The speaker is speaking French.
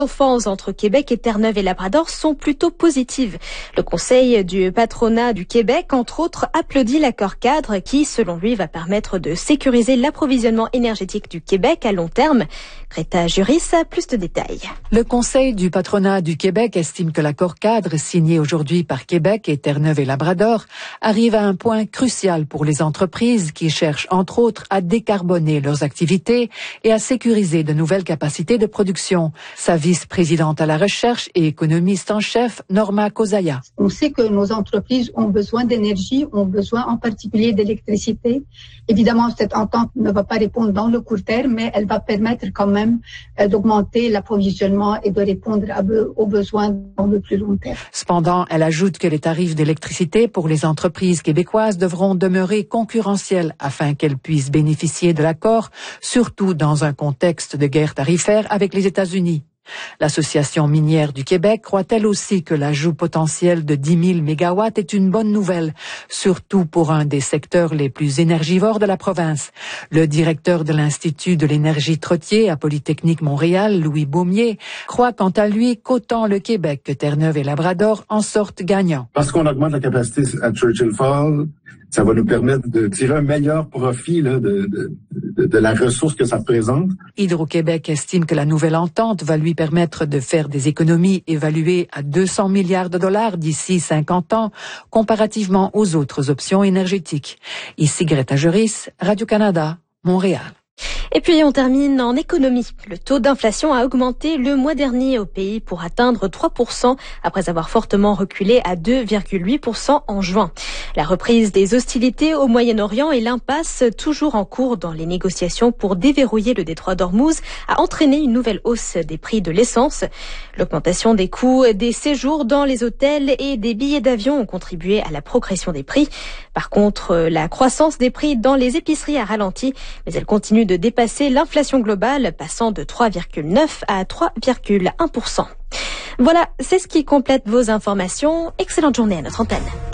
Falls entre Québec et Terre-Neuve et Labrador sont plutôt positives. Le Conseil du patronat du Québec, entre autres, applaudit l'accord cadre qui, selon lui, va permettre de sécuriser l'approvisionnement énergétique du Québec à long terme. Greta Juris a plus de détails. Le Conseil du patronat du Québec estime que l'accord cadre signé aujourd'hui par Québec et Terre-Neuve et Labrador arrive à un point crucial pour les entreprises qui cherchent, entre autres, à décarboner leurs activités et à sécuriser de nouvelles capacités de production. Sa vice-présidente à la recherche et économiste en chef, Norma Kozaya. On sait que nos entreprises ont besoin d'énergie, ont besoin en particulier d'électricité. Évidemment, cette entente ne va pas répondre dans le court terme, mais elle va permettre quand même d'augmenter l'approvisionnement et de répondre aux besoins dans le plus long terme. Cependant, elle ajoute que les tarifs d'électricité pour les entreprises québécoises devront demeurer concurrentiels afin qu'elles puissent bénéficier de l'accord, surtout dans un contexte de guerre tarifaire avec les États-Unis. L'Association minière du Québec croit elle aussi que l'ajout potentiel de 10 000 mégawatts est une bonne nouvelle, surtout pour un des secteurs les plus énergivores de la province. Le directeur de l'Institut de l'énergie Trottier à Polytechnique Montréal, Louis Beaumier, croit quant à lui qu'autant le Québec que Terre-Neuve et Labrador en sortent gagnants. Parce qu'on augmente la capacité à Churchill Falls, ça va nous permettre de tirer un meilleur profit de la ressource que ça représente. Hydro-Québec estime que la nouvelle entente va lui permettre de faire des économies évaluées à 200 milliards de dollars d'ici 50 ans, comparativement aux autres options énergétiques. Ici Greta Juris, Radio-Canada, Montréal. Et puis on termine en économie. Le taux d'inflation a augmenté le mois dernier au pays pour atteindre 3% après avoir fortement reculé à 2,8% en juin. La reprise des hostilités au Moyen-Orient et l'impasse toujours en cours dans les négociations pour déverrouiller le détroit d'Ormuz a entraîné une nouvelle hausse des prix de l'essence. L'augmentation des coûts des séjours dans les hôtels et des billets d'avion ont contribué à la progression des prix. Par contre, la croissance des prix dans les épiceries a ralenti, mais elle continue de dépasser l'inflation globale, passant de 3,9 à 3,1%. Voilà, c'est ce qui complète vos informations. Excellente journée à notre antenne.